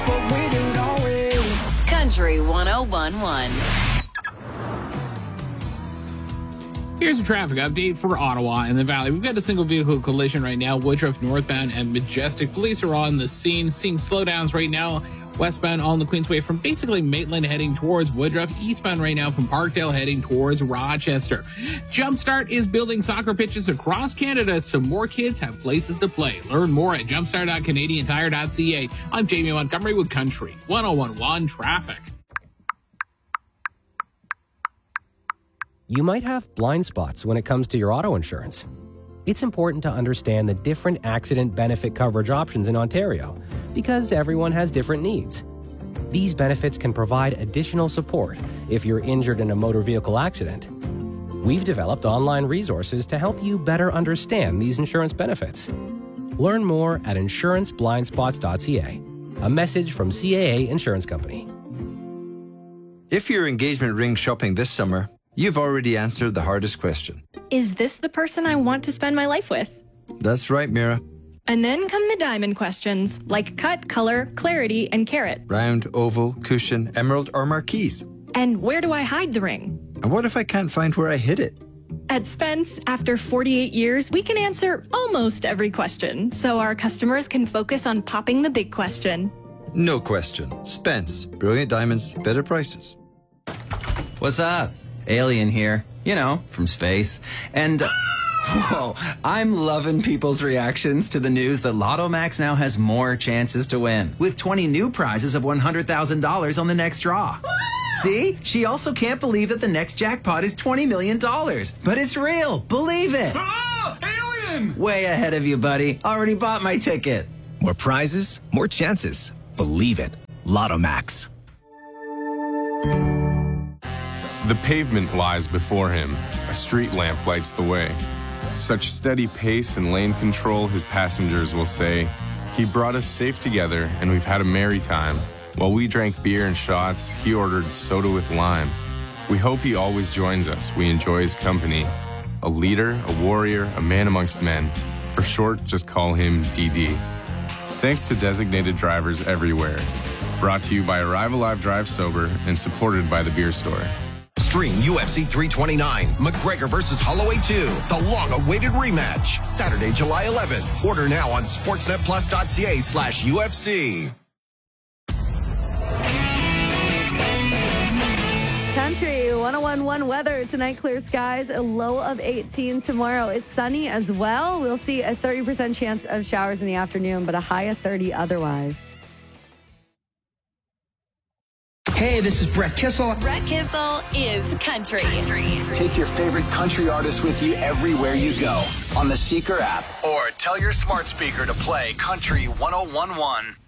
but we do it always. Country 101.1. Here's a traffic update for Ottawa and the Valley. We've got a single vehicle collision right now, Woodruff northbound and Majestic. Police are on the scene, seeing slowdowns right now westbound on the Queensway from basically Maitland heading towards Woodruff, eastbound right now from Parkdale heading towards Rochester. Jumpstart is building soccer pitches across Canada so more kids have places to play. Learn more at jumpstart.canadiantire.ca. I'm Jamie Montgomery with Country 101.1 Traffic. You might have blind spots when it comes to your auto insurance. It's important to understand the different accident benefit coverage options in Ontario because everyone has different needs. These benefits can provide additional support if you're injured in a motor vehicle accident. We've developed online resources to help you better understand these insurance benefits. Learn more at insuranceblindspots.ca. A message from CAA Insurance Company. If you're engagement ring shopping this summer, you've already answered the hardest question. Is this the person I want to spend my life with? That's right, Mira. And then come the diamond questions, like cut, color, clarity, and carat. Round, oval, cushion, emerald, or marquise. And where do I hide the ring? And what if I can't find where I hid it? At Spence, after 48 years, we can answer almost every question, so our customers can focus on popping the big question. No question. Spence. Brilliant diamonds, better prices. What's up? Alien here, you know, from space. And, whoa, I'm loving people's reactions to the news that Lotto Max now has more chances to win, with 20 new prizes of $100,000 on the next draw. See? She also can't believe that the next jackpot is $20 million. But it's real. Believe it. Ah, alien! Way ahead of you, buddy. Already bought my ticket. More prizes, more chances. Believe it. Lotto Max. The pavement lies before him. A street lamp lights the way. Such steady pace and lane control, his passengers will say. He brought us safe together, and we've had a merry time. While we drank beer and shots, he ordered soda with lime. We hope he always joins us. We enjoy his company. A leader, a warrior, a man amongst men. For short, just call him DD. Thanks to designated drivers everywhere. Brought to you by Arrive Alive Drive Sober and supported by the Beer Store. Stream UFC 329, McGregor vs. Holloway 2, the long-awaited rematch, Saturday, July 11th. Order now on sportsnetplus.ca/UFC. Country 101.1 weather tonight, clear skies, a low of 18 tomorrow. It's sunny as well. We'll see a 30% chance of showers in the afternoon, but a high of 30 otherwise. Hey, this is Brett Kissel. Brett Kissel is country. Take your favorite country artists with you everywhere you go on the Seeker app or tell your smart speaker to play Country 101.1.